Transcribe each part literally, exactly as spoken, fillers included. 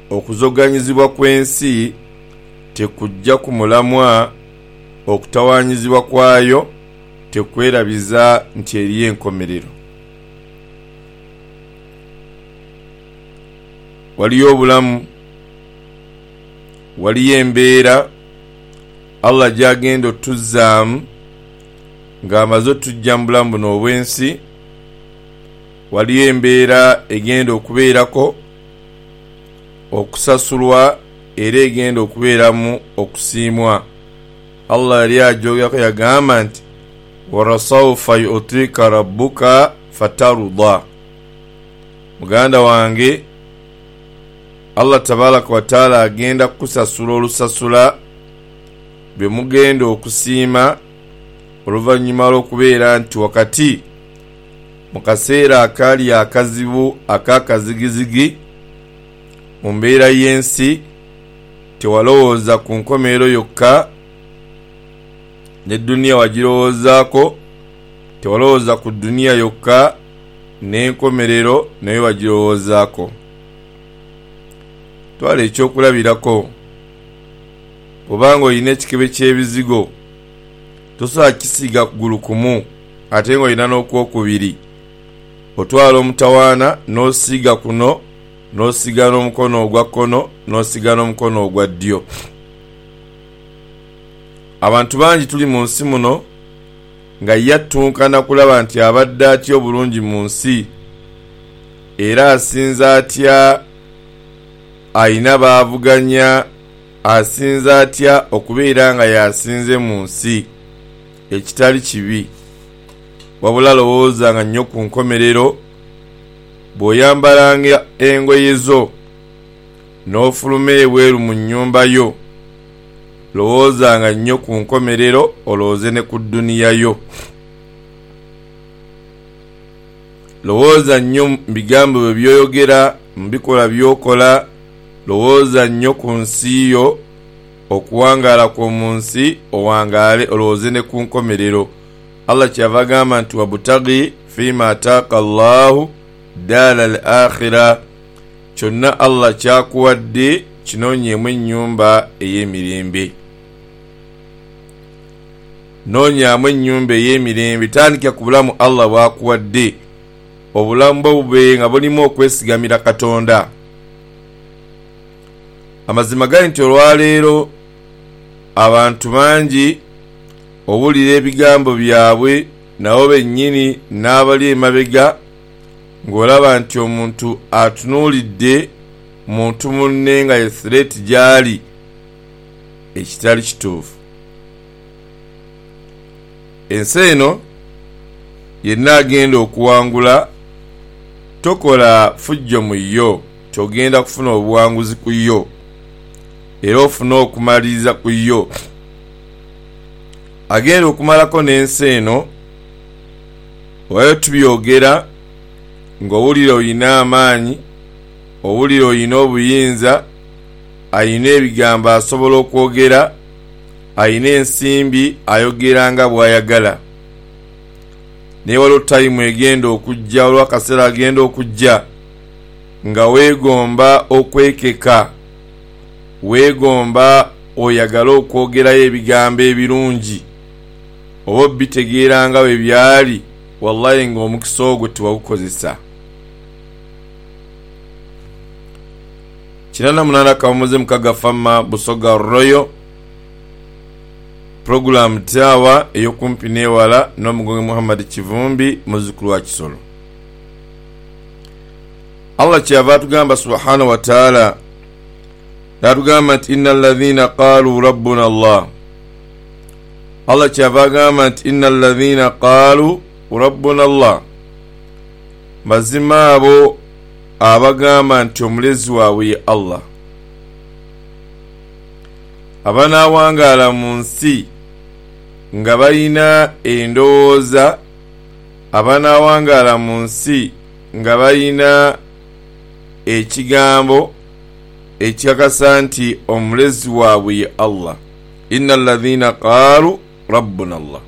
okuzoganyizibwa kw'ensi tekujja ku mulamwa, okutawaanyizibwa kwayo tekwerabiza nti eriyo enkomerero. Waliyo obulamu, waliyo embeera Allah gyagenda otuzzaamu ng'amaze otujja mu bulamu buno obw'ensi. Waliyo embeera egenda okubeerako okusasulwa era egenda okubeeramu okusiimwa. Allah yali ajogerako yagamba nti warasawfa yu'tika rabbuka fatarda. Muganda wange Allah tabaraka wa taala agenda kusasula olusasula bwe mugenda okusiima oluvannyuma lw'okubeera nti wakati mu kaseera akaali akazibu akakazigizigi mu mbeera y'ensi tewalowooza ku nkomerero yokka ne duniya wagirowoozaako, tewalowooza ku duniya yokka n'enkomerero naye wagirowoozaako. Twala ekyokulabirako, kubanga olina ekikebe ky'ebizigo tosobola kisiiga kugulu kumu ate ng'olina n'okwokubiri. Otwala omutawaana n'osiiga kuno n'osiiga n'omukono ogwa kkono n'osiiga n'omukono ogwa ddyo. Abantu bangi tuli mu nsi muno nga yattunkana kulaba nti abadde atya obulungi mu nsi era asinza atya ayina baavuganya, asinza atya okubeera nga yasinze mu nsi, ekitali kibi. Wabula lowoozanga nnyo ku nkomerero. Bw'oyambalanga engoye zo n'ofuluma ebweru mu nnyumba yo, lowoozanga nnyo ku nkomerero olowooze ne ku duniya yo. Lowooza nnyo mu bigambo bye byoyogera, mu bikola by'okola. Lowooza nnyo ku nsi yo, okuwangaala kw'omu nsi owangaale olowooze ne ku nkomerero. Allah kyava agamba nti wabutagi fima ataaka Allahu daala al-akhira, kyonna Allah kyakuwadde kinoonyeemu ennyumba ey'emirembe. Noonyaamu ennyumba ey'emirembe, tandikira ku bulamu Allah bw'akuwadde, obulamu bwo bube nga bulimu okwesigamira Katonda. Amazima gali nti olwaleero abantu bangi obulira ebigambo byabwe nabo bennyini n'abali emabega ng'olaba nti omuntu atunuulidde muntu munne nga ye threat gy'ali, ekitali kituufu. Ensi eno yenna agenda okuwangula, tokola fujjo mu yo kyogenda kufuna obuwanguzi ku yo era ofuna okumaliriza ku yo. Agenda okumalako n'ensi eno wayo tubyogera ng'owulira oyina amaanyi, owulira oyina obuyinza, ayina ebigambo asobola okwogera, ayina ensimbi ayogera nga bw'ayagala. Naye waliwo tayimu egenda okujja, olwa akaseera agenda okujja nga weegomba okwekeka, weegomba oyagala okwogerayo ebigambo ebirungi oba bitegeera nga bwe byali, wallahi ng'omukisa ogwo tewawukozesa. Kinana munana kamuze mukaga fama Busoga Royal program tawa eyokumpi newala n'omugonge Muhammad Kivumbi muzukulu wa Kisolo. Allah kyava atugamba subhanahu wa ta'ala, atugamba nti innal ladhina qalu rabbuna Allah. Allah kyava agamba nti innal ladhina qalu rabbuna Allah, mazima abo abagamba nti omulezi waabwe ye Allah. Abanaawangaala mu nsi nga balina endowooza, abanaawangaala mu nsi nga balina ekigambo ekikakasa nti omulezi waabwe ye Allah. Innal ladhina qalu rabbuna Allah,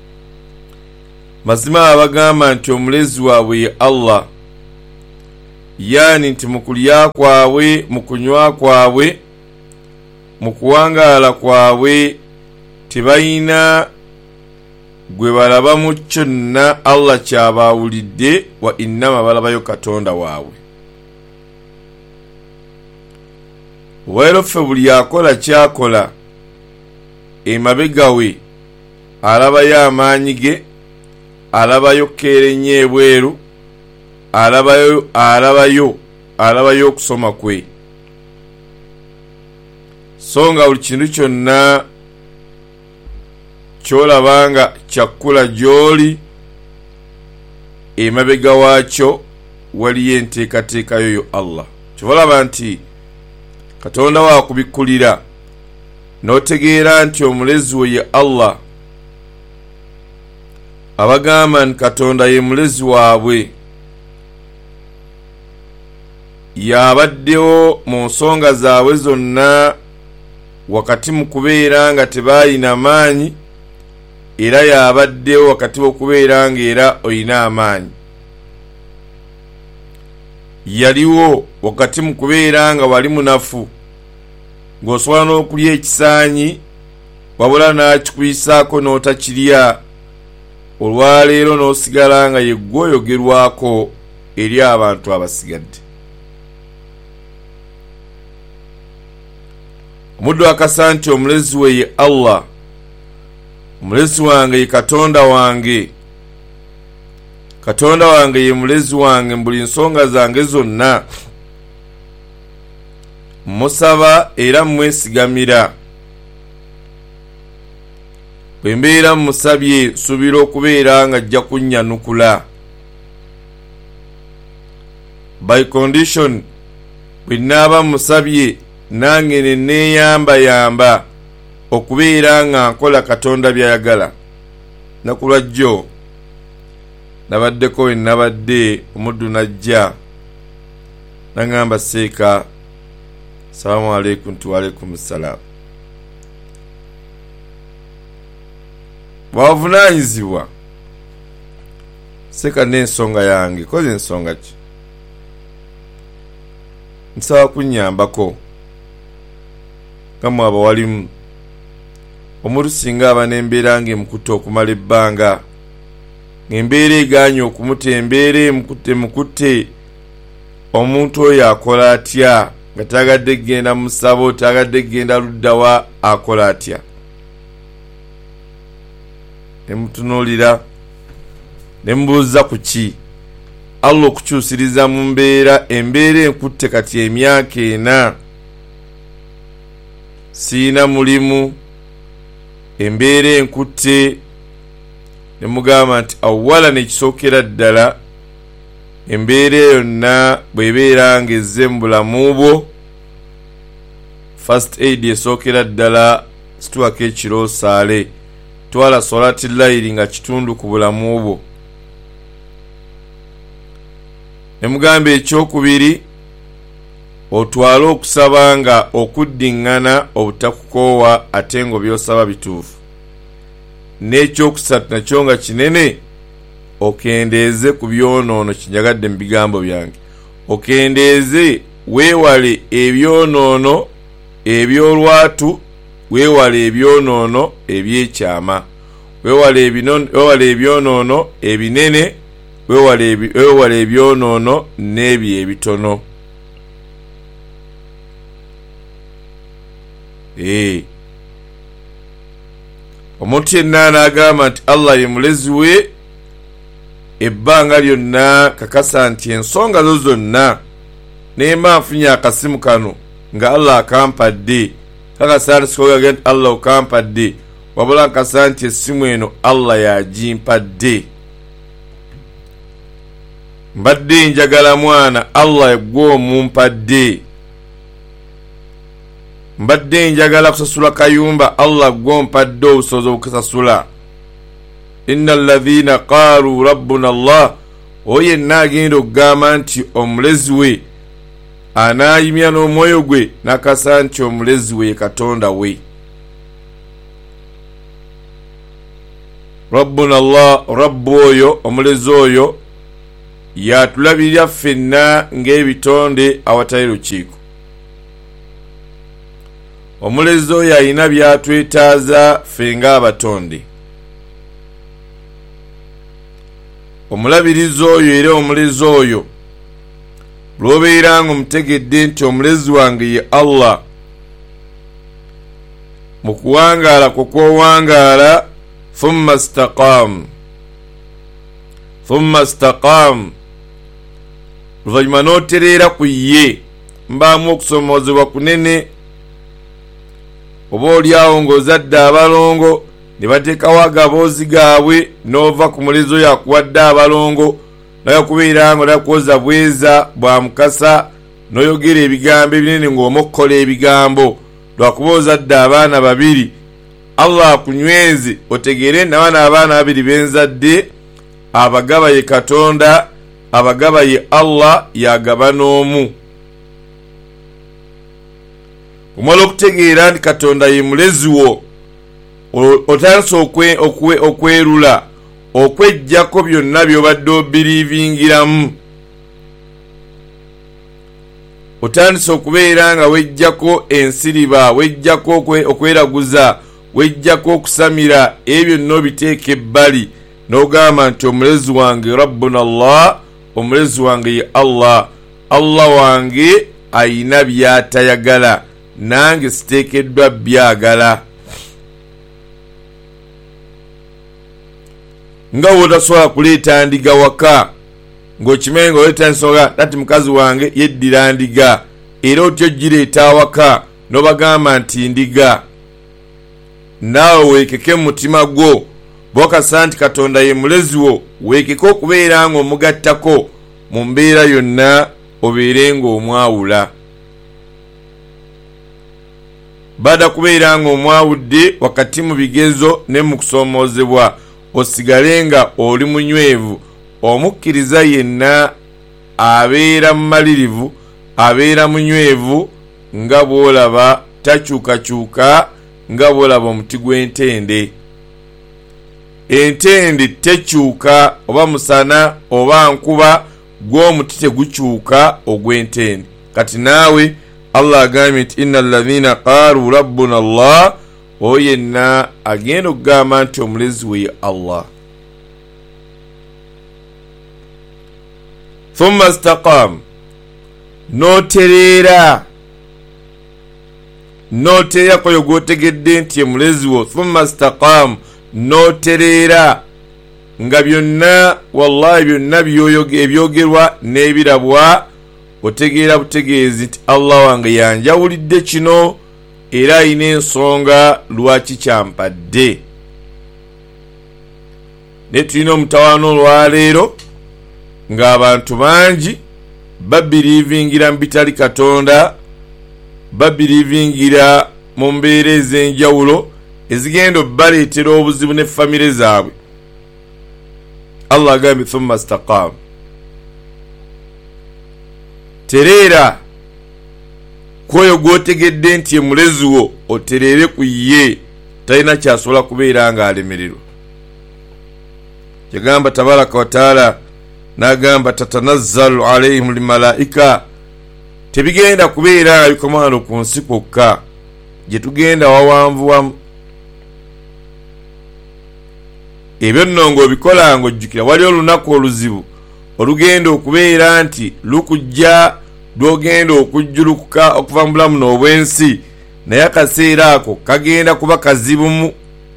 mazima abagamba nti omulezi waabwe ye Allah yani nti mukulya kwawe mukunywa kwawe mukuwangala kwawe tebayina gwe balabamu kyonna Allah kyabawulidde wa innama balabayo Katonda waabwe. Wero ffe buli akola kyakola emabegawe alabayo amaanyi ge, alabayo keerenye ebweru, alabayo alabayo alabayo okusoma kwe. So nga buli kintu kyonna kyolabanga kyakula gy'oli emabega waakyo waliyo enteekateeka yoyo Allah. Kyobalaba nti Katonda waakubikulira n'otegeera nti omulezi we ye Allah, abagamba nti Katonda ye mulezi waabwe, yabaddewo mu nsonga zaabwe zonna wakati mu kubeera nga tebayina maanyi, era yabaddewo wakati w'okubeera nga era oyina amaanyi. Yaliwo wakati mu kubeera nga wali munafu ng'osobola n'okulya ekisaanyi wabula n'akikuyisaako n'otakirya, olwaleero n'osigala nga ye ggwe oyogerwako eri abantu abasigadde. Omuddu akasa nti omulezi we ye Allah, omulezi wange ye Katonda wange, Katonda wange ye mulezi wange mbuli nsonga zange zonna, musaba era mwesigamira. Bwe mbeera musabye nsubira okubeera nga ajja kunnyanukula. By condition, bwe nnaaba musabye nange ne neeyamba yamba okubeera nga nkola Katonda by'ayagala. Naku lwajjo nabaddeko we nabadde omuddu najja nangamba seeka salamu aleikum tu aleikum salam. Bwavunaanyizibwa seeka n'ensonga yange, koze ensonga ki? Nsaba kunnyambako kamwe abawalimu. Omuntu singa aba n'embeera ng'emukutte okumala ebbanga, ng'embeera egaanye okumuta, embeera emukutte mukutte, omuntu oyo akola atya? Nga tagadde genda mu ssabo, tagadde genda luddawa, akola atya? Ne mutunuulira ne mubuuza ku ki? Allah okukyusiriza mu mbeera, embeera enkutte kati emyaka ena, siina mulimu, embeera enkutte. Ne mugamba nti awala nekisookera ddala embeera yonna bw'ebeera ng'ezze mu bulamu bwo, first aid esookera ddala situwako ekiro osaale, twala solati layiri nga kitundu ku bulamu bwo. Ne mugamba ekyokubiri otwale okusaba nga okuddiŋŋana obutakukoowa ate ngo by'osaba bituufu. N'ekyokusatu nakyo nga kinene, okendeeze ku byonoono. Kinjagadde mu bigambo byange, okendeeze weewale ebyonoono eby'olwatu, weewale ebyonoono eby'ekyama, weewale ebyonoono ebinene, weewale ebyonoono n'ebyo ebitono. Eh, omuntu yenna n'agamba nti Allah ye mulezi we ebbanga lyonna, kakasa nti ensonga zo zonna neema nfunye akasimu kano nga Allah akampadde, kakasa nti sikoga nti Allah okampadde, wabula nkasa nti essimu eno Allah yagimpadde. Mbadde njagala mwana, Allah gwe omumpadde. Mbadde njagala kusasula kayumba, Allah gwe ompadde obusobozi obukusasula. Innal ladhina qaalu rabbuna Allah, oyo yenna agenda okugamba nti omulezi we, anaayimya n'omwoyo gwe nakasa nti omulezi we ye Katonda we. Rabbuna Allah, rabbu oyo omulezi oyo yatulabirira ffenna ng'ebitonde awatali lukiiko. Omulezi oyo alina byatwetaaza ffe ng'abatonde. Omulabirizi oyo era omulezi oyo lw'obeera ng'omutegedde nti omulezi wange ye Allah, mu kuwangaala kwe kw'owangaala thumma istaqam thumma istaqam luvannyuma n'otereera ku ye, mbaamu okusomoozebwa kunene. Oba oliawo ng'ozadde abalongo ne bateekawo agaboozi gaabwe n'ova ku mulezi oyo akuwadde abalongo naye okubeera nga nakwoza bweza bwa mukasa n'oyogera ebigambo ebinene ng'omukkola ebigambo lwakuba ozadde abaana babiri. Allah akunyweze otegeere n'abaana abaana babiri benzadde abagaba ye Katonda, abagaba ye Allah, yagaba n'omu. Omala okutegeera nti Katonda ye mulezi wo, otandise okwerula okwejjako byonna by'obadde obiriivingiramu. Otandise okubeera nga wejjako ensiriba, wejjako okweraguza, wejjako okusamira, ebyo byonna obiteeka ebbali n'ogamba nti omulezi wange Rabbuna Allah, omulezi wange ye Allah. Allah wange ayina by'atayagala, nange siteekeddwa byagala. Nga wotasobola kuleeta ndiga waka ng'okimanyi ng'oleeta nsonga nati mukazi wange yeddira ndiga, era otyo gireeta awaka n'obagamba nti ndiga. Naawe weekeke mu mutima gwo bw'okasa nti Katonda ye mulezi wo, weekeke okubeera ng'omugattako mu mbeera yonna, obeere ng'omwawula. Baada kubeera ng'omwawudde wakati mu bigezo ne mu kusoomoozebwa, osigale nga oli munywevu. Omukkiriza yenna abeera mumalirivu, abeera munywevu, nga bw'olaba takyukakyuka, nga bw'olaba omuti gw'entende. Entende tekyuka, oba musana oba nkuba, gw'omuti tegukyuka ogw'entende. Kati naawe Allah agambye nti inna alladhina qaalu rabbuna Allah, oyo yenna agenda okugamba nti omulezi we Allah. Thumma istaqam, notereera notereera koyo gwotegedde nti ye mulezi wo. Thumma istaqam, notereera nga byonna wallahi byonna ebyogerwa n'ebirabwa otegeera butegeezi nti Allah wange yanjawulidde kino era ayina ensonga lwaki kyampadde. Ne tulina omutawaana olwaleero ng'abantu bangi babiriivingira mu bitali Katonda, babiriivingira mu mbeera ez'enjawulo ezigenda obbaleetera obuzibu ne famire zaabwe. Allah agambye thumma istaqam, tereera kwoyo gwotegedde nti ye mulezi wo, otereere ku ye, talina kyasobola kubeera ng'alemererwa. Kyagamba tabaraka wa taala n'agamba tatanazzalu alayhim limalaika, tebigenda kubeera nga bikomano ku nsi kwokka gye tugenda wawanvuwamu. Ebyo nno ng'obikola ng'ojjukira wali olunaku oluzibu olugenda okubeera nti lukujja lwogenda okujjulukuka okuva mu bulamu n'obwensi, naye akaseera ako kagenda kuba kazibumu.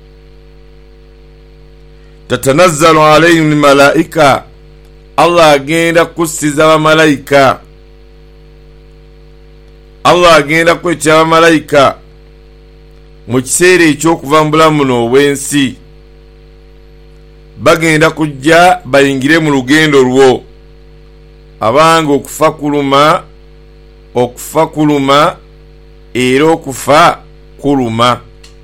Tatanazzalu alayhim limalaika, Allah agenda kussiza bamalayika, Allah agenda kwetya bamalayika mu kiseera eky'okuva mu bulamu n'obwensi. Bagenda kujja bayingire mu lugendo lwo, abanga okufa kuluma, okufa kuluma era okufa kuluma.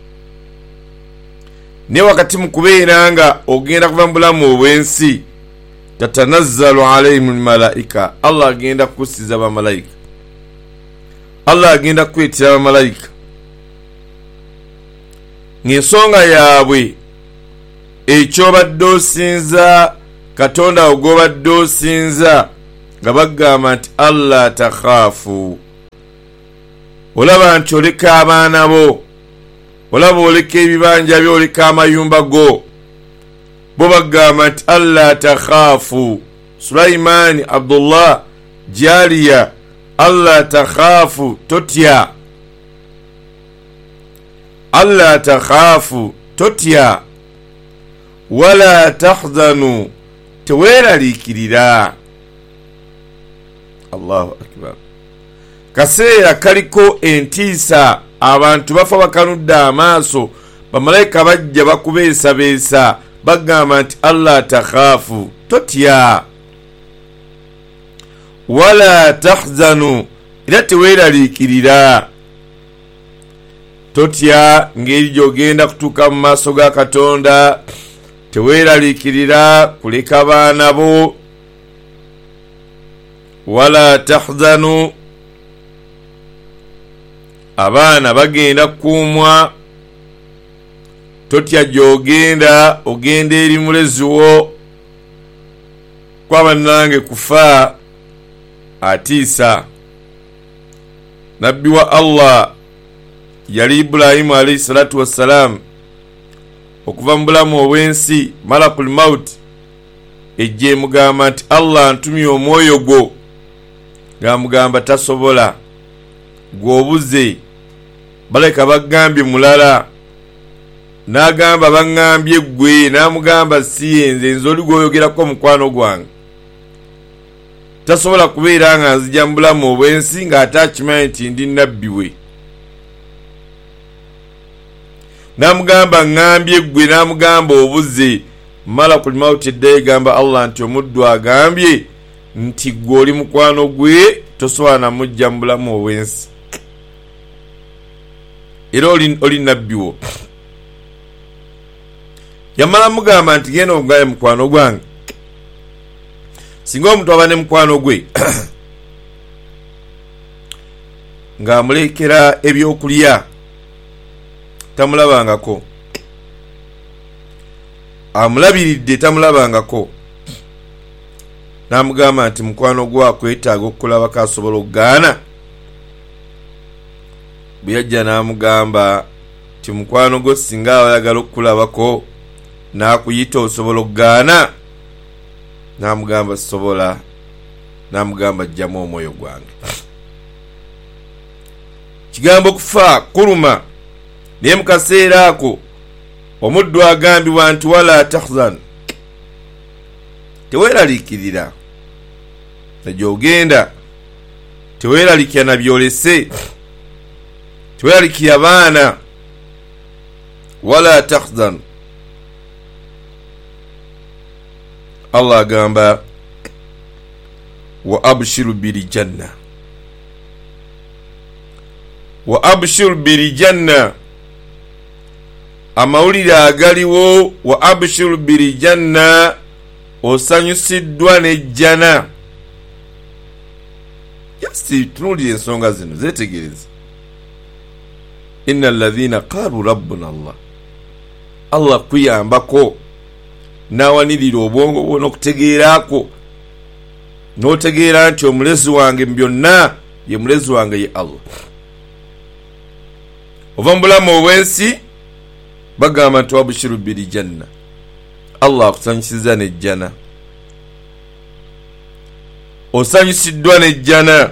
Ne wakati mu kubeera nga ogenda kuva mu bulamu obwensi, tatanazzalu alayhim almalaika, Allah agenda kusiza bamalayika, Allah agenda kwetera bamalayika ng'ensonga yaabwe ekyobadde osinza katonda ogobadde osinza nga bagamba nti alla takhaafu. Olaba nti oleka abaana bo, olaba oleka ebibanja byo, oleka amayumba go, bo bagamba nti alla takhaafu. Sulaiman Abdullah Jaliya, alla takhaafu, totya. alla takhaafu, totya. wala tahzanu, teweeralikirira. Allahu akbar. Kaseera kaliko entiisa, abantu bafa bakanudde amaaso, bamalayika bajja bakubeesabeesa bagamba nti alla takhaafu, totya. wala tahzanu, era teweeralikirira. Totya ngeri gyogenda kutuuka mu maaso ga Katonda, teweeralikirira kuleka abaana bo. wala tahzanu, abaana bagenda kuumwa, totya gyogenda, ogenda eri mulezi wo, kwaba nange kufa atiisa. Nabbi wa Allah yali Ibrahimu alayhi salatu wassalam, okuva mu bulamu obw'ensi malakul maut ejje mugamba nti Allah ntumye omwoyo gwo, ng'amugamba tasobola, gwobuze. Baleka bagambye mulala, n'agamba baŋŋambye ggwe, n'amugamba si yenze, nze oli gw'oyogerako mukwano gwange, tasobola kubeera nga nzija mu bulamu obw'ensi ng'ate akimanyi nti ndi nabbi we. N'amugamba ŋŋambye ggwe, n'amugamba obuze. Malakul mauti eddayo egamba Allah nti omuddu agambye nti gwe oli mukwano gwe, tosobola namujja mu bulamu obw'ensi, era oli, oli nabbi wo. Yamala mugamba nti genda omugaye mukwano gwange. Singa omuntu aba ne mukwano gwe ng'amulekera ebyokulya, tamulabangako, amulabiridde tamulabangako, n'amugamba nti mukwano gwo akwetaaga okukulabako, asobola okugaana. Bwe yajja n'amugamba nti mukwano gwo singa ayagala okukulabako n'akuyita osobola okugaana, n'amugamba sobola, n'amugamba jjamu omwoyo gwange. Kigambo kufa kuluma, naye mu kaseera ako omuddu agambibwa nti wala tahzan, teweeralikirira nagyogenda, teweeralikira na byolese, teweeralikira baana. wala tahzan, Allah agamba wa abshiru bil janna, wa abshiru bil janna, amawulire agaliwo. Wa abshiru bil janna, osanyusiddwa n'ejjana. Yasi tunulire ensonga zino zetegereza. Inna alladhina qalu rabbuna Allah, Allah kuyambako nawanirira obwongo bwo n'okutegeerako, n'otegeera nti omulezi wange mu byonna ye mulezi wange ye Allah. Ova mu bulamu obw'ensi bagamba nti wabushiru bil janna, Allah akusanyusiza n'ejjana, osanyusiddwa n'ejjana.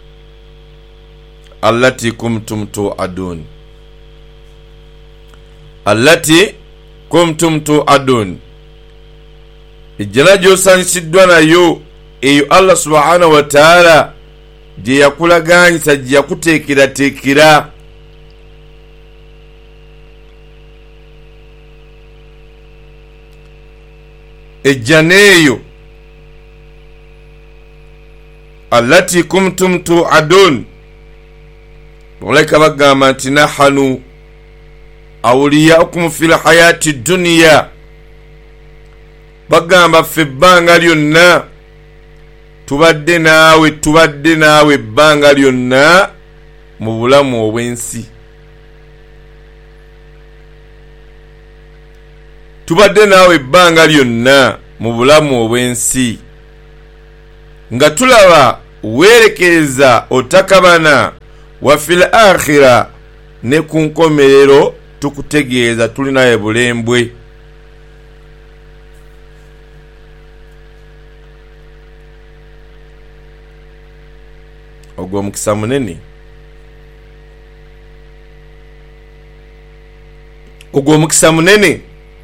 allati kumtum tu'adun, allati kumtum tu'adun, ejjana gy'osanyusiddwa nayo, eyo Allah subhanahu wa ta'ala gye yakulaganyisa, gye yakuteekerateekera. Ejjana eyo allati kumtum tu'adun, malaika bagamba nti nahanu awliyaukum fil hayati dunya, bagamba ffe ebbanga lyonna tubadde naawe, tubadde naawe ebbanga lyonna mu bulamu obw'ensi, tubadde naawe ebbanga lyonna mu bulamu obw'ensi nga tulaba weerekereza otakabana wa fil akhira ne ku nkomerero tukutegeeza tulinayo bulembwe. Ogwo mukisa munene, ogwo mukisa munene.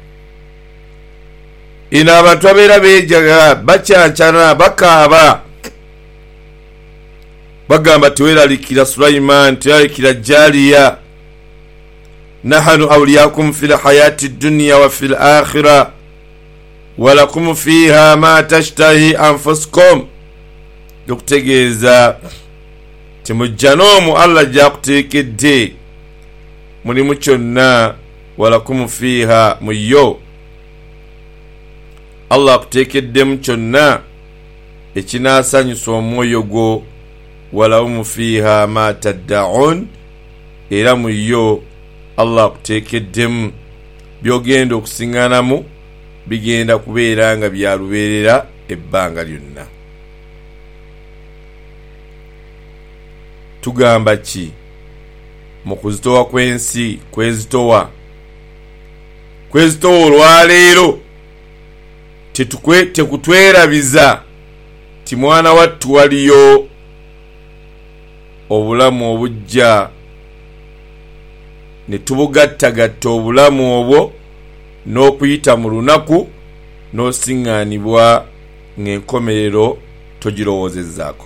Ino abantu abeera beejaga bakyancana bakaaba bagamba teweeralikira Sulaiman, teweeralikira Jaliya. Nahanu awliyakum fil hayati dunya wa fil akhira walakum fiha ma tashtahi anfusukum. Okutegeeza temujjanoomu Allah gyakuteekedde mulimu kyonna, walakum fiha muyo Allah akuteekeddemu kyonna ekinaasanyusa omwoyo gwo, walakum fiha ma taddaun, era muyo Allah akuteekeddemu byogenda okusiŋŋanamu bigenda kubeera nga byalubeerera ebbanga lyonna. Tugamba ki mu kuzitowa kw'ensi? Kwezitowa kwezitowa olwaleero tekutwerabiza ti mwana wattu waliyo obulamu obujja ne tubugattagatta obulamu obwo n'okuyita mu lunaku n'osiŋŋaanibwa ng'enkomerero togirowoozezzaako.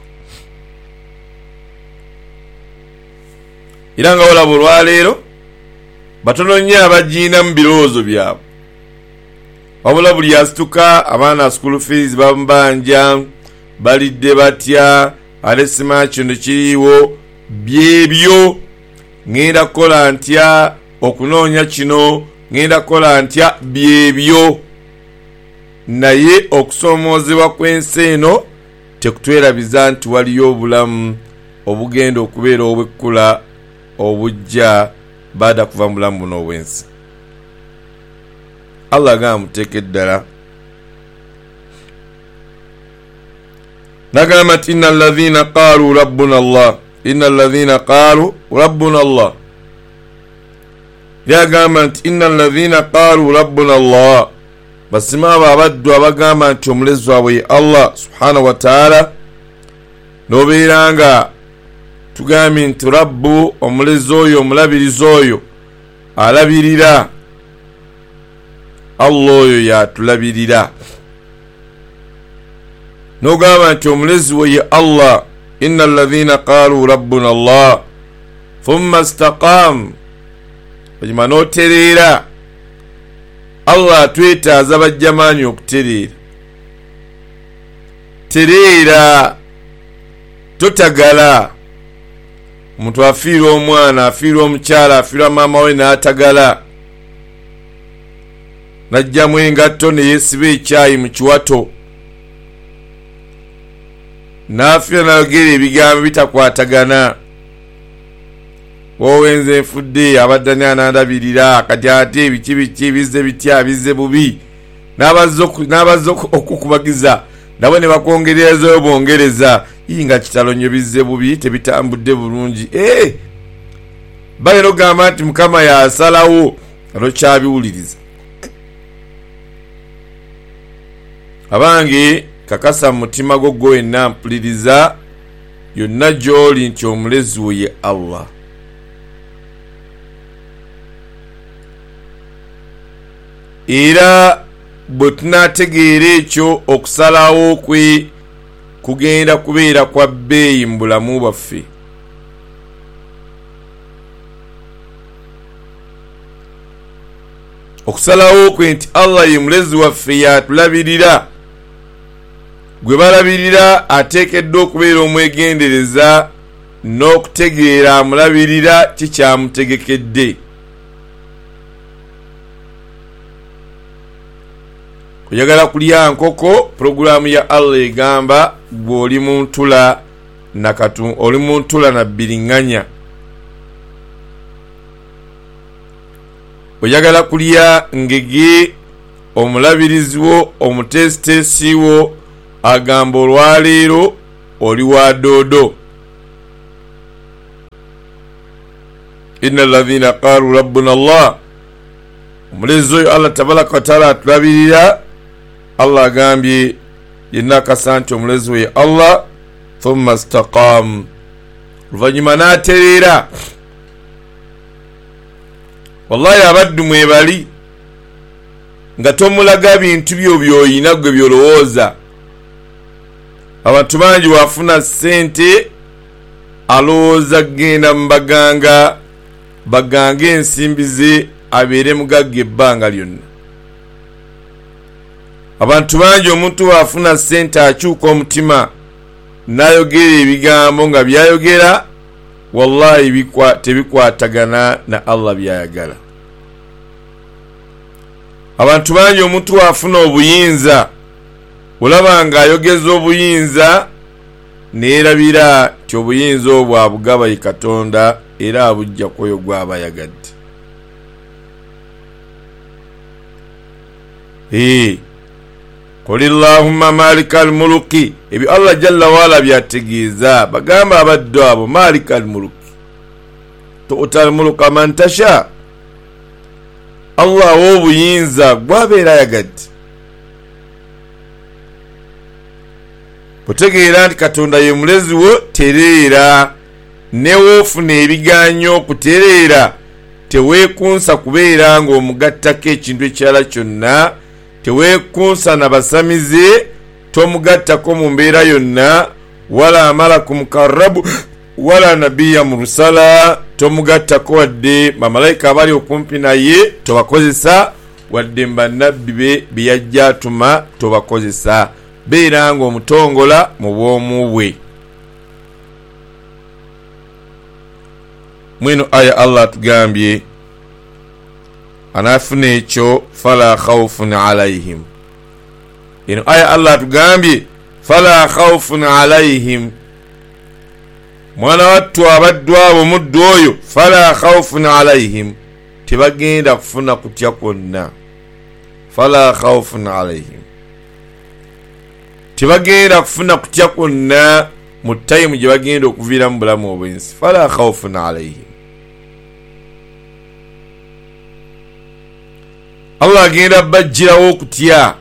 Era nga olaba olwaleero batono nnyo abagiina mu birowoozo byabwe, wabula buli asituka abaana school fees bamubanja, balidde batya, ate simanyi kino kiriiwo, byebyo ngenda kukola ntya okunoonya kino, ngenda kukola ntya, byebyo. Naye okusoomoozebwa kw'ensi eno tekutwerabiza nti waliyo obulamu obugenda okubeera obwekkula obujja baada kuva mu bulamu buno obw'ensi. Allah agamba muteeke ddala, nagamba nti inna alladhina qaalu rabbuna Allah, inna alladhina qaalu rabbuna Allah. Yagamba nti inna alladhina qaalu rabbuna Allah, basima abo abaddu abagamba nti omulezi waabwe ye Allah subhanahu wa ta'ala. Nobeera nga tugambye nti rabbu omulezi oyo, omulabirizi oyo alabirira, Allah oyo yatulabirira. Nogamba nti omulezi we ye Allah. Inna alladhina qaalu rabbuna Allah thumma istaqamu, ojima n'otereera. Allah atwetaaza bajjamaanyi okutereera. Tereera, totagala. Omuntu afiirwa omwana, afiirwa omukyala, afiirwa maama we n'atagala, najjamu engatto ne yeesiba ekyayi mu kiwato, n'afiira n'ayogera ebigambo bitakwatagana. Wowe nze nfudde, abadde ani anandabirira, kati ate biki biki bizze bitya, bizze bubi, n'abazze okukubagiza nabo ne bakwongerezayo bongereza, yinga kitalo nnyo bizze bubi, tebitambudde bulungi. Eh, bale nogamba nti Mukama yasalawo, alokyabiwuliriza. Abange kakasa mu mutima gwo gwenna mpuliriza yonna gy'oli nti omulezi wo ye Allah. Era bwe tunaategeera ekyo, okusalawo kwe kugenda kubeera kwa bbeeyi mu bulamu bwaffe. Okusalawo kwe nti Allah ye mulezi waffe, yatulabirira, gwe balabirira ateekeddwa okubeera omwegendereza n'okutegeera amulabirira kikyamutegekedde. Oyagala kulya nkoko, programu ya Allah egamba gwe oli mu ntula nakatu, oli mu ntula na bbiriŋŋanya. Oyagala kulya ngege, omulabirizi wo omutesitesi wo agamba olwaleero oli wa doodo. inna alladhina qalu rabbuna Allah, omulezi oyo Allah tabaraka wa taala atulabirira. Allah agambye yenna akasa nti omulezi we Allah thumma istaqam, oluvannyuma n'atereera. Wallahi abaddu mwebali nga tomulaga bintu byo byoyina gwe byolowooza. Abantu bangi wafuna ssente alowooza genda mu baganga baganga ensimbi ze abeere mugagga ebbanga lyonna. Abantu bangi omuntu wafuna ssente akyuka omutima n'ayogera ebigambo nga byayogera wallahi tebikwatagana na Allah byayagala. Abantu bangi omuntu wafuna obuyinza olaba nga ayogeza obuyinza neerabira ti obuyinza obwo abugaba ye Katonda era abujja kwoyo gwaba yagadde. Ee Qulillahumma malikal muluki, ebyo Allah jalla wala byategeeza bagamba abaddu abo malikal muluki tu'tal muluka man tasha. Allah w'obuyinza gwabeera yagadde. Butegeera nti Katonda ye mulezi wo, tereera. Newoofuna ebiganyo okutereera teweekunsa kubeera ng'omugattako ekintu ekirala kyonna, teweekunsa na basamize, tomugattako mu mbeera yonna, wala malaku mukarrabu wala nabiyya mursala, tomugattako wadde bamalayika abali okumpi naye tobakozesa, wadde bannabbi be byajja atuma tobakozesa. Beera ng'omutongola mu bwomu bwe. Mwino aya Allah atugambye anafuna ekyo fala khawfun alayhim. Ino aya Allah atugambye fala khawfun alayhim, mwana wattu abaddu abo muddu oyo fala khawfun alayhim, tebagenda kufuna kutya kwonna. Fala khawfun alayhim, tebagenda kufuna kutya kwonna mu time gye bagenda okuviira mu bulamu obwensi. Fala khawfun alayhim. Allah agenda bajjirawo okutya.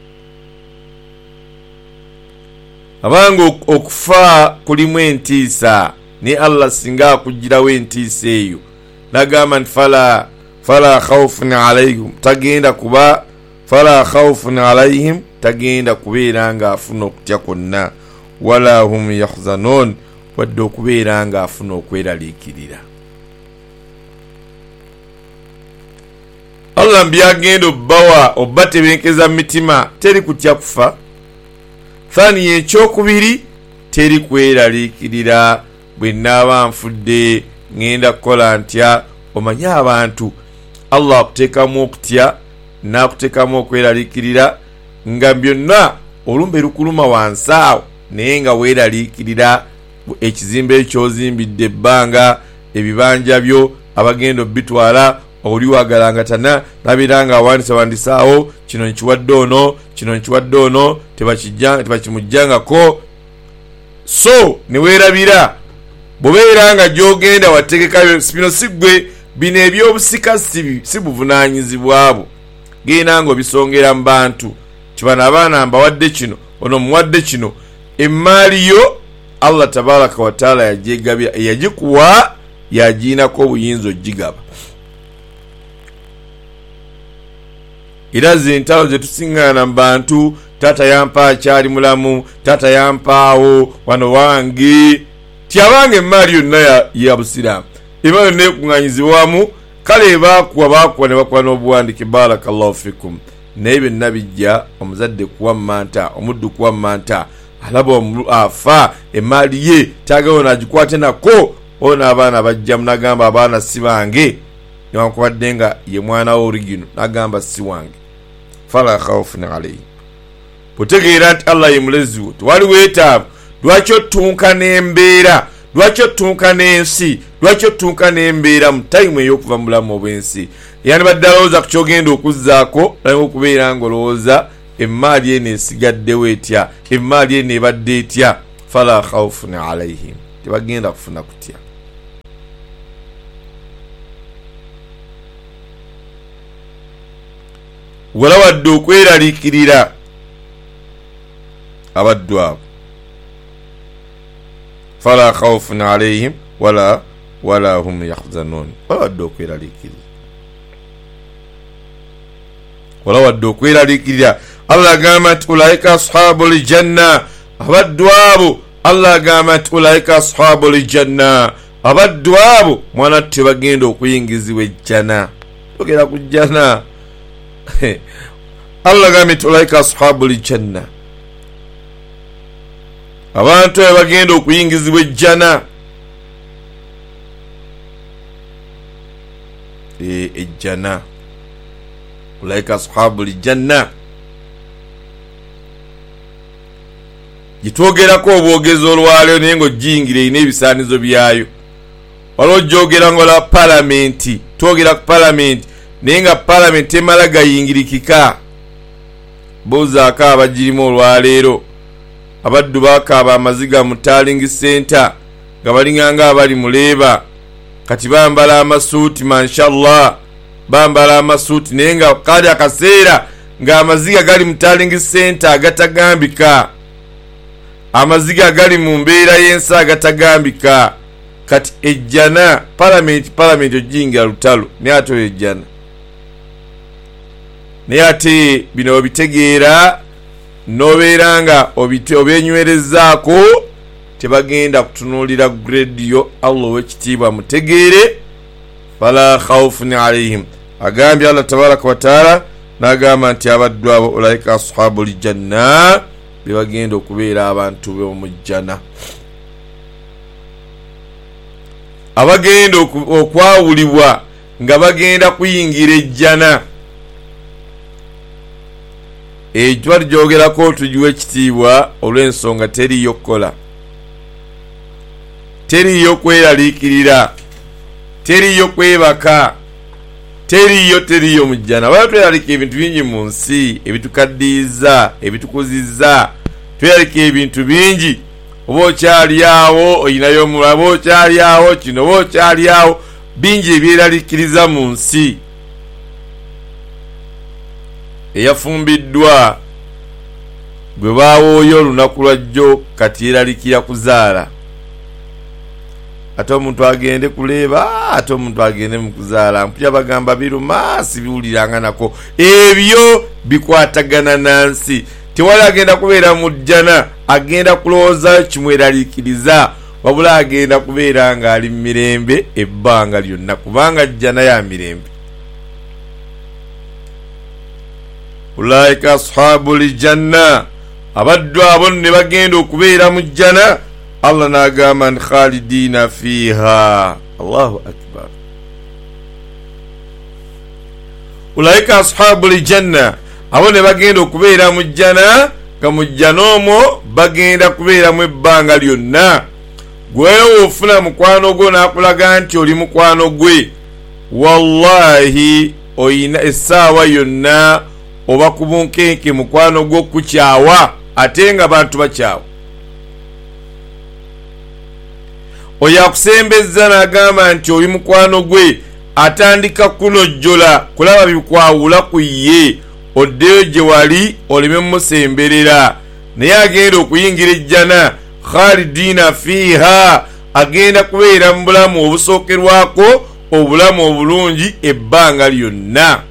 Abanga okufa kulimu entiisa, ne Allah singa akugirawo entiisa eyo nagamba nti fala fala khawfun alayhim, tagenda kuba fala khawfun alayhim, tagenda kubeera nga afuna okutya kwonna. Wala hum yahzanun, wadde okubeera nga afuna okweraliikirira. Allah mbyagenda obbawa obba tebenkeza mitima, teri kutya kufa. Thani ekyokubiri, teri kweraliikirira. Bwe nnaaba nfudde ngenda kukola ntya? Omanyi abantu Allah akuteekamu okutya n'akuteekamu okweraliikirira nga byonna olumbe lukuluma wansi awo, naye nga weeraliikirira ekizimbe ekyozimbidde ebbanga, ebibanja byo abagenda obbitwala, oli wagalangatana nabiranga awandiisa wandisaawo, kino nkiwadde ono, kino nkiwadde ono, tebakimujjangako. So neweerabira bw'obeera nga gy'ogenda wategeka bino sigwe, bino ebyobusika si buvunaanyizibwa bwo. Genda ng'obisongera mu bantu, kibano abaana mbawadde kino, ono muwadde kino. Emmaali yo Allah tabaraka wa taala yagyegabira, yagikuwa, yagiinako obuyinza ogigaba. Era zentalo zetusiŋŋaana mu bantu, taata yampa akyali mulamu, taata yampaawo wano wange, tyabange emmaali yonna ya busiraamu, emmaali yonna ekuŋŋaanyizibwamu. Kale baakuwa baakuwa ne bakuwa n'obuwandiike, barakallahu fikum. Naye byonna bijja omuzadde kuwa manta, omuddu kuwa manta, alaba afa emmaali ye tagawo nagikwate nako. Ono abaana bajja munagamba abaana si bange, newankubadde nga ye mwana wo origino nagamba si wange. Fala khawfun alayhi. Butegeera nti Allah ye mulezi wo, tewali weetaavu. Lwaki otunka n'embeera, lwaki otunka n'ensi, lwaki otunka n'embeera mu time ey'okuva mu bulamu obw'ensi yani baddalooza kukyogenda okuzzaako naye okubeera ngolowooza emmaali eno esigaddewo etya emmaali eno ebadde etya fala khawfun alaihim tebagenda kufuna kutya wala wadde okweraliikirira abaddu abo fala khawfun alaihim wala wala hum yahzanun wala wadde okweraliikirira wala wadde okweraliikirira Allah agamba nti ulaika ashabul janna abaddu abo Allah agamba nti ulaika ashabul janna abaddu abo mwana tebagenda okuyingizibwa ejjana togera ku jjana Allah agamba nti ulaika ashabul janna abantu abagenda okuyingizibwa ejjana e ejjana ulaika ashabul janna gitwogerako obwogezi olwaleero naye ng'ojingire ina ebisaanizo byayo waliwo ojjogera ngola palamenti twogera ku palamenti naye nga palamenti emala gayingirikika buuzaako abagirimu olwaleero abaddu baakaaba amaziga mu taling center nga balinganga abali mu leeba kati bambala amasuuti mashallah bambala amasuuti naye nga kali akaseera ng'amaziga gali mu taling center agatagambika amaziga gali mu mbeera y'ensi agatagambika kati ejjana palamenti palamenti ojingira lutalo naye ate oyo ejjana naye ate bino obitegeera nobeera nga obenywerezaako tebagenda kutunuulira grediyo Allah ow'ekitiibwa mutegeere fala khawfun alaihim agambye Allah tabaraka wa taala n'agamba nti abaddu abo ulaika ashabul janna bebagenda okubeera abantu b'omujjana abagenda okwawulibwa nga bagenda kuyingira ejjana ekyo tujoogerako tugiwa ekitiibwa olw'ensonga teriyo kukola teriyo kweraliikirira teriyo kwebaka teriyo teriyo mujjana wala tweralika ebintu bingi mu nsi ebitukaddiiza ebitukuzizza tweralika ebintu bingi oba okyali awo oyinayo omulaba okyali awo kino oba okyali awo bingi ebyeraliikiriza mu nsi eyafumbiddwa gwe baawooyo olunaku lwajjo kati yeraliikira kuzaala ate omuntu agende kuleeba ate omuntu agende mu kuzaala mpulira bagamba biruma sibiwuliranga nako ebyo bikwatagana nansi tewali agenda kubeera mu jjana agenda kulowoozayo kimweraliikiriza wabula agenda kubeera nga ali mu mirembe ebbanga lyonna kubanga jjana ya mirembe ulaika ashabul janna abaddu abo ne bagenda okubeera mu jjana Allah n'agamba nti khalidina fiha Allahu akbar ulaika ashabul janna abo ne bagenda okubeera mu jjana nga mu jjana omwo bagenda kubeera mu ebbanga lyonna gwewe ofuna mukwano gwo n'akulaga nti oli mukwano gwe wallahi oyina essaawa yonna oba ku bunkenke mukwano gwo kukyawa ate nga bantu bakyawa oyo akusembezza n'agamba nti oli mukwano gwe atandika kunojjola kulaba bikwawula ku ye oddeyo gye wali oleme mmusemberera naye agenda okuyingira ejjana khalidina fiha agenda kubeera mu bulamu obusookerwako obulamu obulungi ebbanga lyonna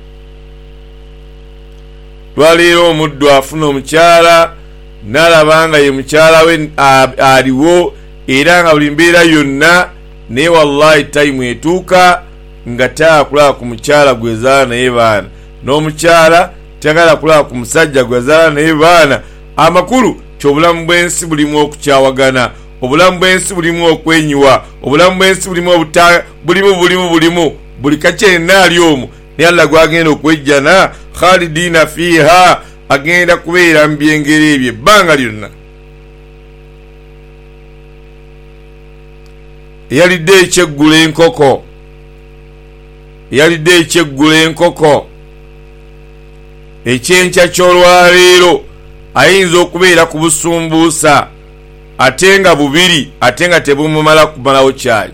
lwaleero omuddu afuna omukyala n'alaba nga ye mukyala we aliwo era nga buli mbeera yonna naye wallahi tayimu etuuka nga taakulaba ku mukyala gwezaala naye baana n'omukyala tagala kulaba ku musajja gwezaala naye baana amakulu ky'obulamu bw'ensi bulimu okukyawagana obulamu bw'ensi bulimu okwenyiwa obulamu bw'ensi bulimu obuta bulimu bulimu bulimu buli kakyena ali omwo naye Allah gwagenda okwejjana khalidina fiha agenda kubeera mu byengero ebyo ebbanga lyonna eyalidde ekyeggulo enkoko eyalidde ekyeggulo enkoko ekyenkya ky'olwaleero ayinza okubeera ku busumbuusa ate nga bubiri ate nga tebumumala kumalawo kyayi.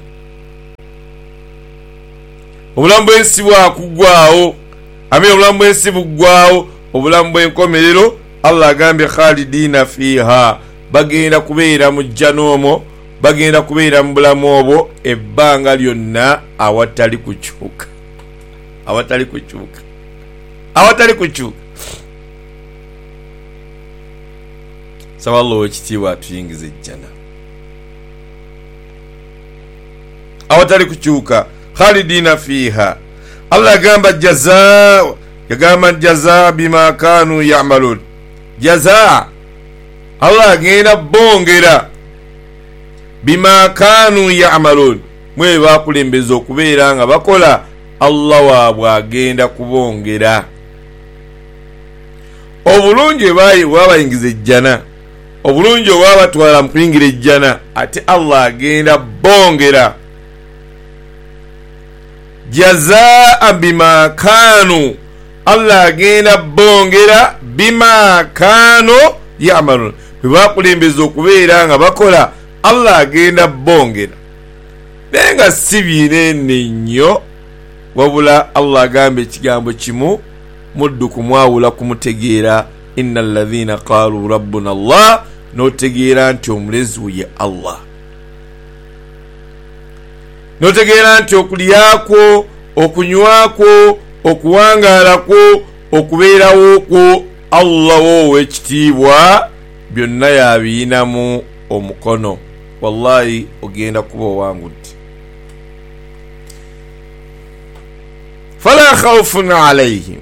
Obulamu bw'ensi bwakuggwaawo, amina, obulamu bw'ensi buggwaawo, obulamu bw'enkomerero Allah agambye khalidina fiha, bagenda kubeera mu jjanoomo, bagenda kubeera mu bulamu obwo ebbanga lyonna awatali kukyuka, awatali kukyuka, awatali kukyuka. Saba Allah ekitiibwa atuyingiza ejjana awatali kukyuka, khalidina fiha. Allah agamba jazaa, yagamba jazaa bima kanu ya'malun, jazaa Allah agenda bongera bima kanu ya'malun, mwe bakulembeza okubeera nga bakola, Allah waabwe agenda kubongera. Obulungi bayi wabayingiza ejjana, obulungi obwabatwala mu kuyingira ejjana, ate Allah agenda bongera jazaa bima kanu, Allah agenda bongera bima kanu ya'malun, bwe bakulembeza okubeera nga bakola, Allah agenda bongera. Naye nga si binene nnyo, wabula Allah agamba ekigambo kimu, muddu kumwawula kumutegeera, innal ladhina qalu rabbuna Allah, notegeera nti omulezi ye Allah, notegeera nti okulyakwo, okunywakwo, okuwangaalakwo, okubeerawokwo Allah wowe ekitiibwa byonna yabiyinamu omukono. Wallahi ogenda kuba owangudde. Fala khawfun alayhim,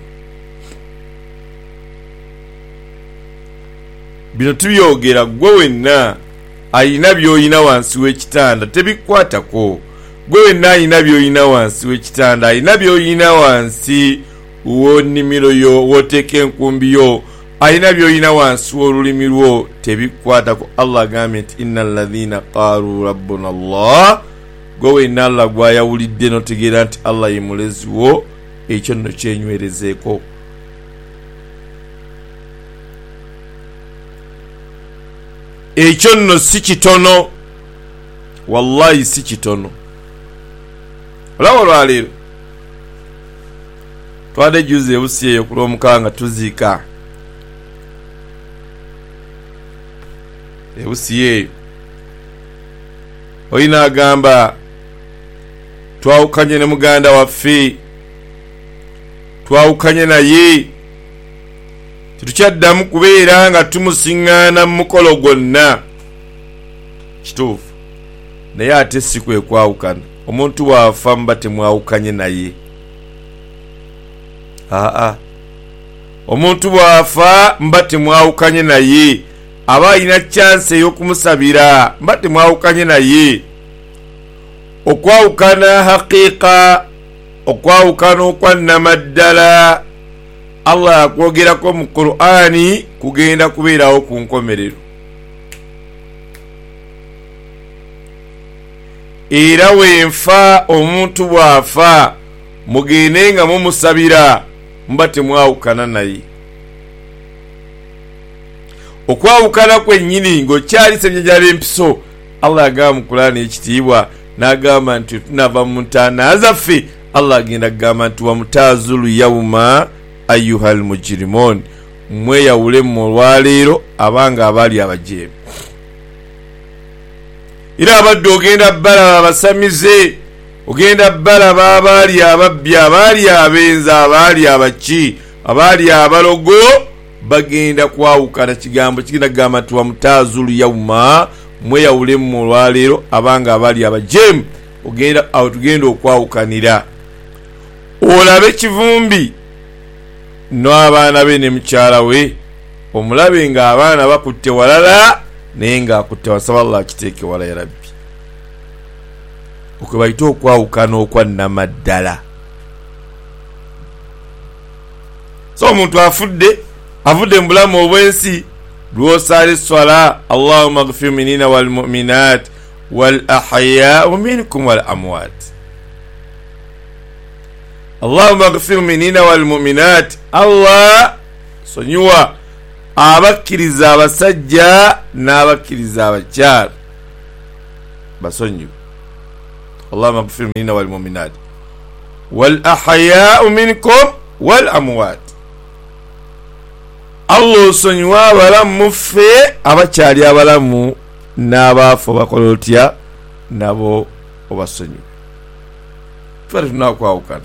bino tubyogera gwe wenna ayina by'oyina wansi w'ekitanda tebikwatako, gwe wenna ayina by'oyina wansi w'ekitanda, ayina by'oyina wansi w'onnimiro yo, w'oteeka enkumbi yo, ayina by'oyina wansi w'olulimi lwo, tebikwatako. Allah agambye nti innal ladhina qalu rabbuna Allah, gwe wenna Allah gwayawulidde notegeera nti Allah ye mulezi wo, ekyo nno kyenywerezeeko. Ekyo nno si kitono, wallahi si kitono. Olaba olwaleero twade juzi ebusi eyo ku lw'omukaaga tuziika ebusi eyo, olina agamba twawukanye ne muganda waffe, twawukanye naye, tetukyaddamu kubeera nga tumusiŋŋaana mu mukolo gwonna. Kituufu, naye ate si kwe kwawukana. Omuntu bw'afa mba temwawukanye naye. Aa, omuntu bw'afa mba temwawukanye naye, aba alina chance ey'okumusabira, mba temwawukanye naye. Okwawukana haqiiqa, okwawukana okwannamaddala, Allah akwogerako mu Qur'ani kugenda kubeerawo ku nkomerero. Era wenfa omuntu bw'afa mugende nga mumusabira, mba temwawukana naye. Okwawukana kwennyini ng'okyali ssennyanja empiso, Allah agamba mu Qur'ani ekitiibwa n'agamba nti tunava mu ntaana zaffe, Allah agenda kugamba nti wamutaazulu yawma ayyuhal mujrimun, mweyawule mu lwaleero abanga abaali abajeemu. Era abadde ogenda balaba abasamize, ogenda balaba abaali ababbi, abaali abenza, abaali abaki, abaali abalogo, bagenda kwawukana. Kigambo kigenda kugamba nti wamutaazulu yawma, mweyawule mu lwaleero abanga abaali abajeemu. Ogenda awo tugenda okwawukanira. Olabe kivumbi n'abaana be ne mukyala we, omulabe nga abaana bakutte walala naye nga akutte wasaba Allah akiteeke wala ya Rabbi. Okwe bayita okwawukana okwannamaddala. So omuntu afudde, avudde mu bulamu obw'ensi, lw'osaala esswala Allahumma ghfir minina wal mu'minat wal ahyaa minkum wal amwat. Allahumma ighfir minina wal mu'minat, Allah sonyiwa abakkiriza abasajja n'abakkiriza abakyala basonyiwe. Allahumma ighfir minina wal mu'minat wal ahya'u minkum wal amwat, Allah osonyiwa abalamu muffe abakyali abalamu n'abaafu bakola otya nabo obasonyiwe. Twali tunakwawukana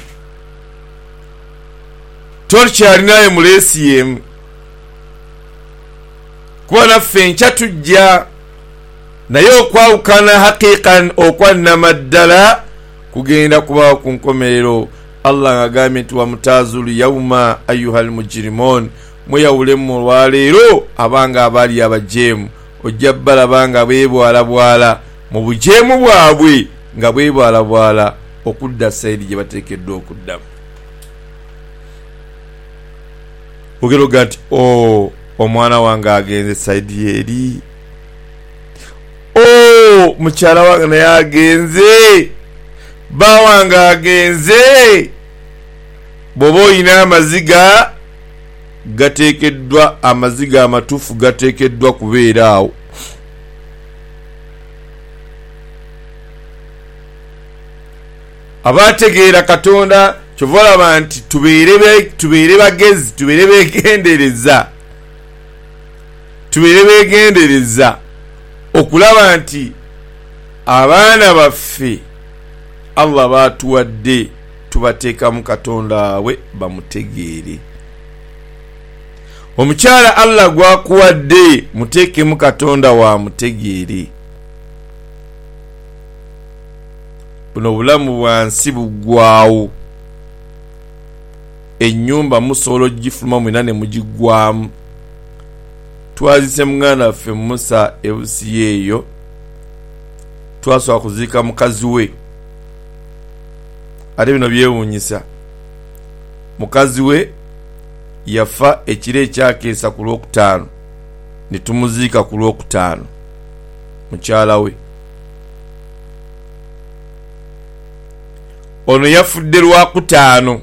tolikyali naye mulesi yemu kuba naffe nkya tujja naye okwawukana haqiqan okwannama ddala kugenda kubawo ku nkomerero. Allah ng'agambye nti wamutazulu yauma ayuhal mujrimun, mweyawule mu lwaleero abanga abaali abajeemu, ojja balabanga beebwalabwala mu bujeemu bwabwe nga bwebwalabwala okudda sayidi gye bateekeddwa okuddamu. Ogeroga nti o omwana wange agenze sayidi eri, o mukyala wange naye agenze, ba wange agenze. Bw'oba olina amaziga gateekeddwa, amaziga amatuufu gateekeddwa kubeera awo. Abategeera Katonda kyova olaba nti tubeere bagezi, tubeere beegendereza, tubeere beegendereza okulaba nti abaana baffe Allah baatuwadde tubateekamu Katonda waabwe bamutegeere. Omukyala Allah gwakuwadde muteekemu Katonda wa mutegeere. Buno bulamu bwansi buggwaawo, ennyumba musobola ogifuluma mwena ne mugigwamu. Twazise muganda waffe Musa ebusi eyo, twasobola kuziika mukazi we. Ate bino byewuunyisa, mukazi we yafa ekiro ekyakeesa ku lwokutaano ne tumuziika ku lwokutaano mukyala we. Ono yafudde lwakutaano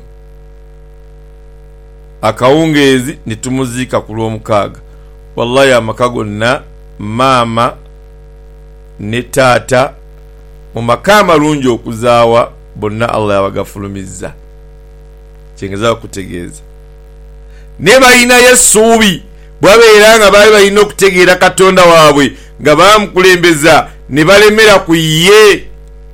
akawungeezi ne tumuziika ku lwomukaaga. Wallahi amaka gonna maama ne taata mu maka amalungi okuzaawa bonna Allah yabagafulumizza. Kyengeza okutegeeza ne balinayo essuubi bwabeera nga baali balina okutegeera Katonda waabwe nga bamukulembeza ne balemera ku ye.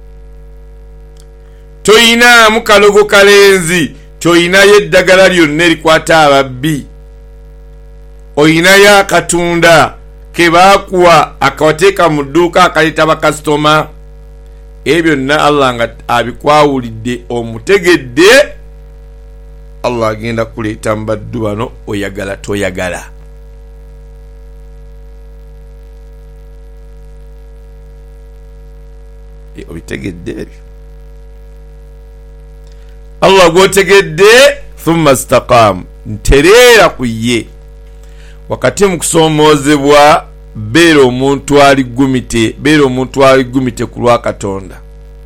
Toyinaamu kalogo kalenzi, toyinayo eddagala lyonna erikwata ababbi, oyinayo akatunda ke baakuwa akawateeka mu dduuka akaleeta bakasitoma. Ebyo byonna Allah nga abikwawulidde omutegedde, Allah agenda kuleeta mu baddu bano oyagala toyagala. E obitegedde ebyo Allah gwotegedde, thumma istaqam, ntereera ku ye. Wakati mu kusomoozebwa beera omuntu aligumite, beera omuntu aligumite ku lwa Katonda.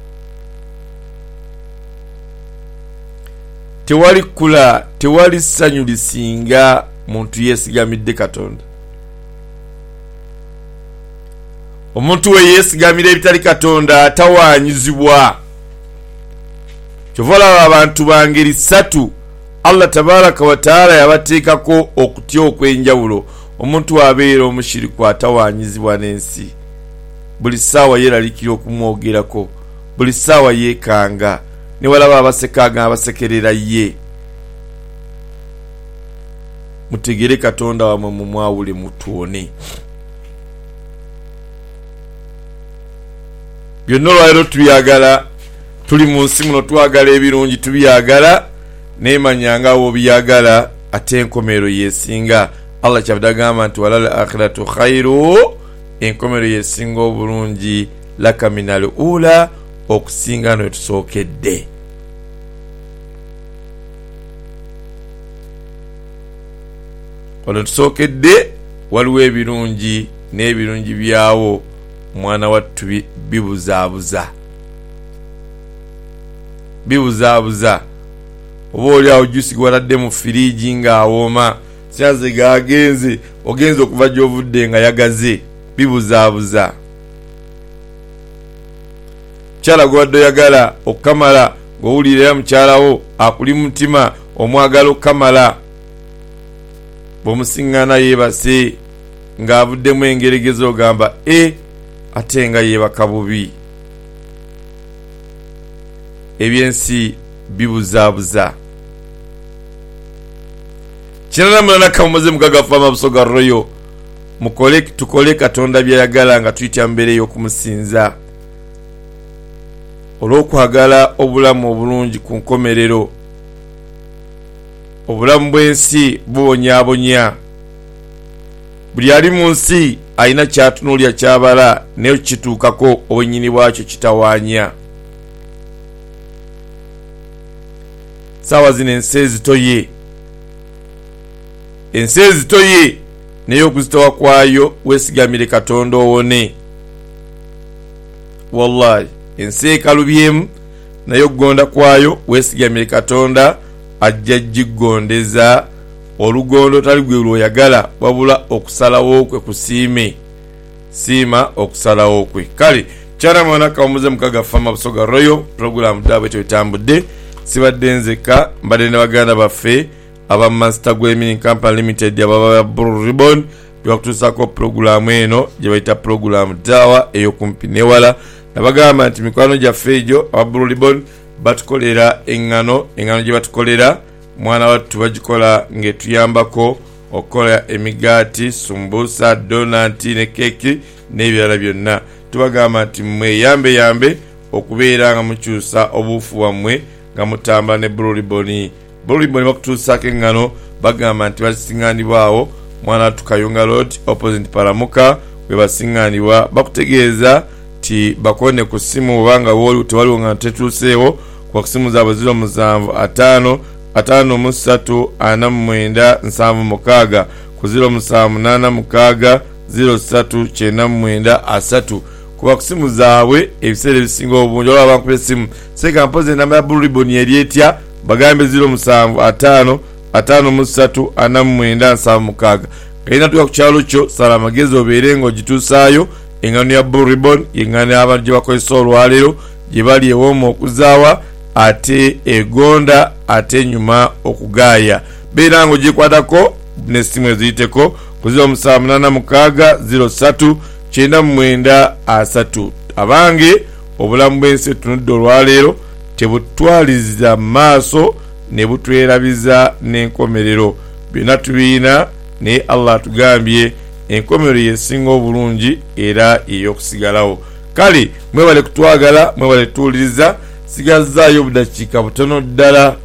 Tewali kula, tewali ssanyu lisinga muntu yeesigamidde Katonda. Omuntu we yeesigamira ebitali Katonda tawaanyizibwa. Kyova abantu bangeri ssatu Allah tabaraka wa taala yabateekako okutya okwenjawulo. Omuntu abeera omushiriku atawaanyizibwa n'ensi. Buli ssaawa yeeralikira okumwogerako, buli ssaawa yeekanga, ne walaba abasekaaga abasekerera ye. Mutegere Katonda wamwe mu mwawule mutuone. Byonna olwaleero tubyagala, tuli mu nsi muno twagala ebirungi tubyagala, neemanyanga wo byagala ate enkomero yesinga. Allah kyavudde agamba nti walal akhiratu khairu, enkomero yesinga obulungi laka minal ula, okusinga no tusookedde. Wano tusookedde waliwo ebirungi n'ebirungi byawo mwana wattu bibuzaabuza bibuzaabuza. oba oli awo juice gwaladde mu firiji nga awooma kyaze gagenze ogenze okuva gy'ovudde nga yagaze bibuzaabuza kyala gwadde yagala okukamala ng'owulira mukyalawo akuli mutima omwagala okukamala bw'omusiŋŋaana yeebase ng'avuddemu engeregezo ogamba e ate nga yeebaka bubi ebyensi bibuzaabuza kinana mulana kamuze mugaga fama busoga royo mukole tukole Katonda byayagala nga tuyita mbere y'okumusinza olw'okwagala obulamu obulungi ku nkomerero obulamu bw'ensi bubonyaabonya buli ali mu nsi alina kyatunuulya kyabala naye kituukako obwennyini bwakyo kitawaanya saawa zino ensi ezitoye ensi ezitoye naye okuzitowa kwayo weesigamire Katonda owone wallahi ensi ekalubyemu naye okugonda kwayo weesigamire Katonda ajja gigondeza olugondo tali gwe lwoyagala wabula okusalawo kwe kusiime siima okusalawo kwe kale kyana mwana kamuze mukaga fama busoga royo program dawe tetambudde sibadde nzeka mbadde ne baganda baffe aba Master Mining Company Limited ababa Blue Ribbon byakutusako program eno gye bayita program dawa eyokumpi newala nabagamba nti mikwano gyaffe egyo aba Blue Ribbon batukolera engano engano gye batukolera mwana wattu bagikola ngetuyambako okola emigaati sumbusa donati ne keki n'ebirala byonna tubagamba nti mweyambe yambe okubeera nga mukyusa obuufu bwammwe nga mutambula ne Blue Ribbon Blue Ribbon bakutuusako engano bagamba nti basiŋŋaanibwawo mwana wattu Kayunga Road opposite Paramuka we basiŋŋaanibwa bakutegeeza ti bakone ku simu obanga woli tewaliwo nga tetuuseewo kwa kusimu zaabwe ziro musanvu ataano ataano mu ssatu ana mu mwenda nsanvu mukaaga ku ziro musanvu munaana mukaaga ziro ssatu kyenda mu mwenda asatu kuba kusimu zaabwe ebiseera ebisinga obungi olwa bankubye essimu seeka mpozi enamba ya Blue Ribbon yeri etya bagambe ziro musanvu ataano ataano mu ssatu ana mu mwenda nsanvu mukaaga kalina tuka ku kyalo kyo sala amagezi obeere ng'ogituusaayo engano ya Blue Ribbon engano y'abantu gye bakozesa olwaleero gye bali ewooma okuzaawa ate egonda ate nyuma okugaaya beera ng'ogikwatako n'essimu eziyiteko ku ziro musanvu munaana mukaaga ziro ssatu kyenda mu mwenda asatu abange obulamu bw'ensi tunudde olwaleero tebutwaliza maaso ne butwerabiza n'enkomerero byonna tubiina naye Allah atugambye enkomerero yesinga obulungi era ey'okusigalawo kale mwebale kutwagala mwebale tuwuliriza sigazaayo obudakiika butono ddala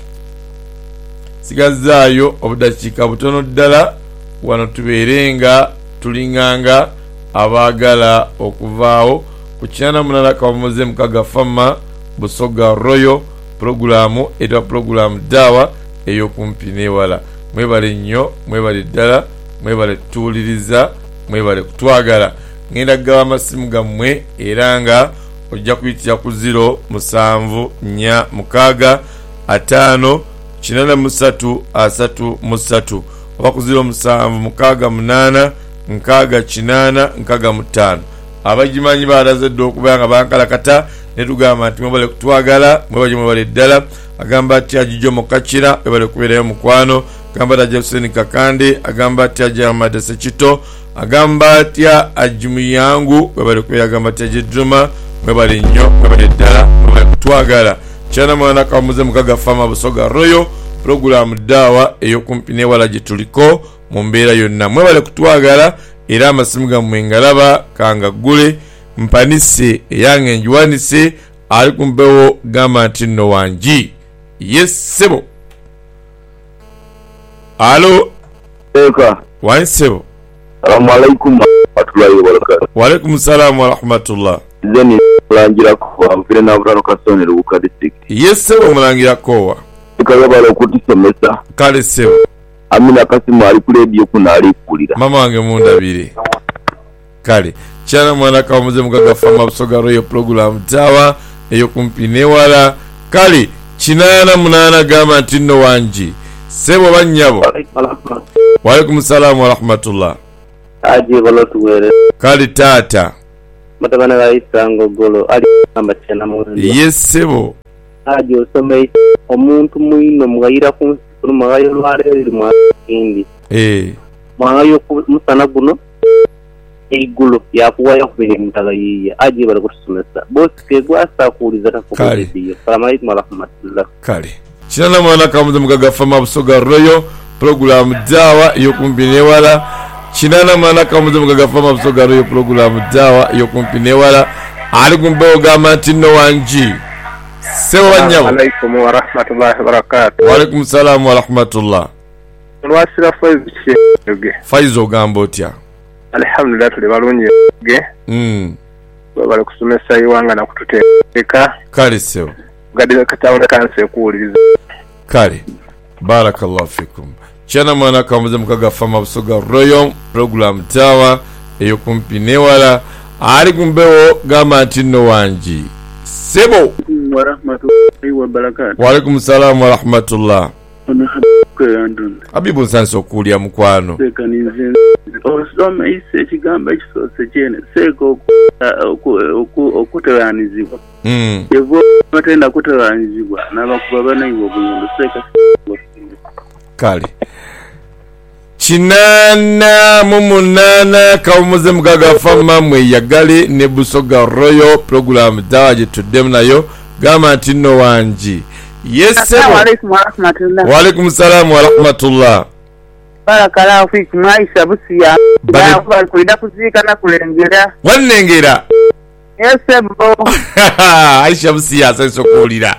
sigazaayo obudakiika butono ddala wano tubeerenga tulinganga abaagala okuvaawo ku kinana munana kamuze mukaga fama busoga royo programu etwa programu dawa ey'okumpi n'ewala mwebale nnyo mwebale ddala mwebale tuwuliriza mwebale kutwagala ngenda kugaba amasimu gammwe era nga ojja kuyitira ku ziro musanvu nnya mukaaga ataano kinana mu ssatu asatu mu ssatu oba ku ziro musanvu mukaaga munaana nkaaga kinaana nkaaga mu ttaano abagimanyi baalaze dda okubeera nga bankalakata ne tugamba nti mwebale kutwagala mwebale mwebale ddala agamba ati ajijo mukakira mwebale kubeerayo mukwano agamba atya Hussein Kakande agamba atya Jamada Sekito agamba atya ajimu yangu mwebale kubeera agamba atya Jedruma mwebale nnyo mwebale ddala mwebale kutwagala kyana mwana kamuze mukaga fama busoga royo program dawa ey'okumpi n'ewala gye tuliko mu mbeera yonna mwebale kutwagala era amasimu gammwe ngalaba kangaggule mpanise eyange njiwanise ali ku mpewo gamba nti nno wangi yesebo alo eka wansebo assalamu alaikum warahmatullahi wabarakatuh wa alaikum salam wa rahmatullah zeni mulangira ko mfire na burano kasone rubuka district yesebo mulangira kowa ikagabala okutusomesa kale sebo amina kasimu ali ku radio kuna ali kulira mama wange mundabire kale kyana mwana kamuze mukaga fama busoga royo program tawa ey'okumpi n'ewala kale kinana munana gamba nti nno wangi sebo bannyabo. Wa alaikum salaam wa rahmatullah. Aji balo tuwere. Kali tata. Matabana ga isango golo ali amba chena mu. Yes sebo. Aji osome omuntu muino mugayira ku magayo lware mu indi. Eh. Magayo musana guno. Eigulo yakuwa yakubiri mutagayiya aji balo kusomesa. Boss ke gwasa kuliza tafukuliya. Salamu alaykum wa rahmatullah. Kali. Kinana mwana kamuze mugaga fama busoga royo program dawa yokumpine wala. Kinana mwana kamuze mugaga fama busoga royo program dawa yokumpine wala. Alikum boga matino wanji. Sewa wanyabo. Alaikum wa rahmatullahi wa barakatuh. Wa alaikum salam wa rahmatullah. Lwasira Faizo Shege. Faizo gambotya. Alhamdulillah tuli balungi ge. Mm. Baba kusomesa iwanga na kututeeka. Kale sewa. Gadira kataona kanse kuuliza. Kale. Barakallahu fikum. Chana mwana kamuze mukaga fama busoga royo program tawa eyo kumpine wala ali kumbewo gama tino wanji sebo wa rahmatullahi wa barakatuh. Wa alaikum salam wa rahmatullah. Ono habuke yandun abibu nsanso kulia mukwano sekanize osoma ise kigamba kisose cyene seko okuteranizibwa mm evo batenda kuteranizibwa nabakuba bana iwo bundu seka kale kinana mumunana kawumuze mugaga fama mwe yagale ne busoga royo program dawaje tudem nayo gama tino wanji. Yes Assalamu alaikum wa rahmatullah. Wa alaikum salam wa rahmatullah. Barakallahu fikum Aisha Busiya. Ba kwa kuida kuzika na kulengera. Wanengera. Yes bo. Aisha Busiya sasa sokolira.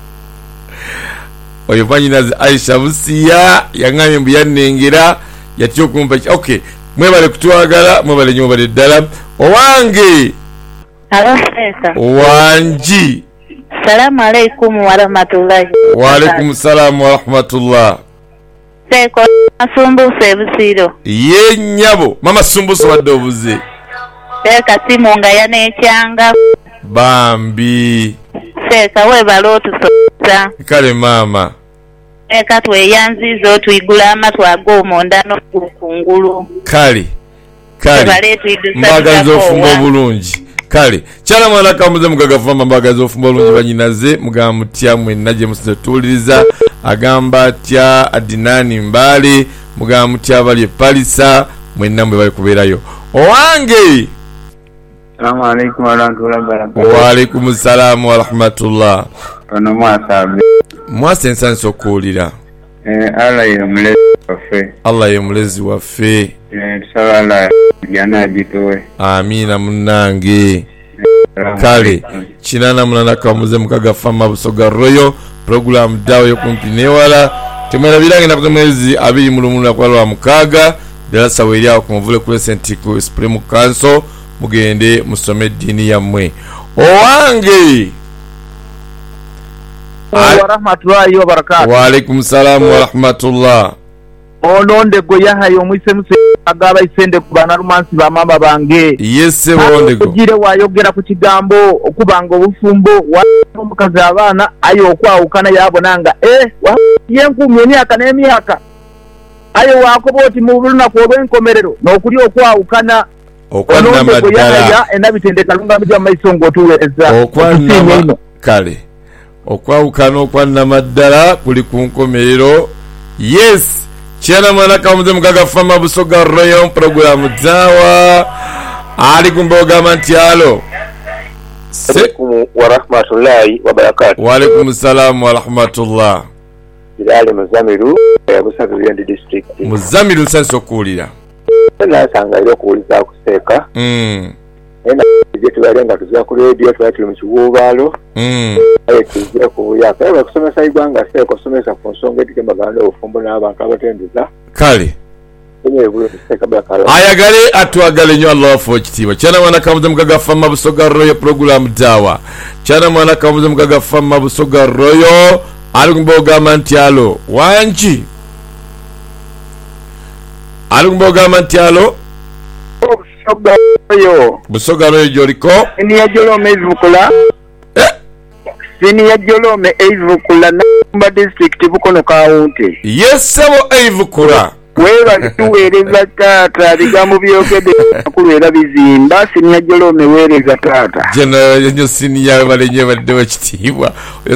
Oyo banyinazi Aisha Busiya yanganye mbuyanengera yatyo kumpa. Okay. Mwebale kutwagala mwebale nyo bale dala. Owange. Hello sasa. Wanji. Assalamu alaikum wa rahmatullahi. Wa alaikum salam wa rahmatullah. Seko asumbu sebusiro. Ye nyabo mama sumbuso wadobuze. Seka simunga yane cyanga. Bambi. Seka we balotu soza. Kale mama. Eka tweyanzizo tuyigula amatwa agomonda no kungulu. Kale. Kale. Mbagazo ofumbo bulungi. Kale cyana mwana kamuze mugaga fama mbagazo ofumbo bulungi banyinaze mugamutya mwe naje musituliriza agamba tya adinani mbali mugamutya bali palisa mwe namwe bali kuberayo owange. Assalamu alaikum wa rahmatullahi wa barakatuh. Wa alaikum salam wa rahmatullah. Ono mwasabe Mwase nsanso okulira. Eh Allah ye mulezi waffe. Allah ye mulezi waffe. Eh tusabala yana bitowe. Amina munange. Kale kinana munana kamuze mukaga fama busoga royo program dawo yo kumpine wala temera birange na kutemezi abiri mulumuna kwa lwa mukaga dalasa weria ku muvule ku Saint ku Supreme Council mugende musome dini yamwe owange. Wa rahmatullahi wa barakatuh. Wa alaikum salam wa rahmatullah. Ononde go yahayo mwise muse agaba isende kubana rumansi ba mama bange. Yese wonde go. Ugire wayogera ku kigambo okubanga obufumbo wa mukazi abana ayo kwa ukana yabonanga eh yenkumye myaka n'emyaka ayo wakoboti mu buluna ko bwenkomerero nokuri okwa ukana okwana madala enabitende kalunga mujja maisongo tuweza okwana kale okwa ukana okwana madala kuli ku nkomerero. Yes Chana mwana kamuze mugaga fama busoga royo program dawa ali kumboga mantialo. Alaikum wa rahmatullahi wa barakatuh. Wa alaikum salam wa rahmatullah. Bilali Muzamiru ya Busatu Yendi district. Muzamiru sanso kulira. Na sanga ile kuuliza kuseka. Mm. Ena jetu balenga tuza ku radio twatuli mu kiwubalo. Mm. Aye tuzira ku ya kwa kusomesa ibanga seka kusomesa ku nsonga etikemba bando ofumbo n'abantu abatenduza. Kale. Ayagale atwagale nyo Allah fo kitiba. Chana mwana kamuze mugaga fama busoga royo program dawa. Chana mwana kamuze mugaga fama busoga royo ali kumboga mantialo. Wanji. Ali kumboga mantialo. Busoga royo. Busoga royo joliko. Ni ajolo mezi mukula. Eh. Senior Jolome Eivukula Namumba District Bukono County. Yes, sabo Eivukula. Weba tuweereza taata bigambo byogedde akulwera bizimba Senior Jolome weereza taata. General Senior balenye badde bakitiibwa.